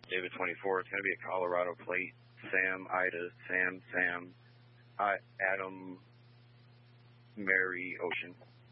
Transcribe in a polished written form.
David 24. It's going to be a Colorado plate. Sam, Ida, Sam, Adam, Mary, Ocean.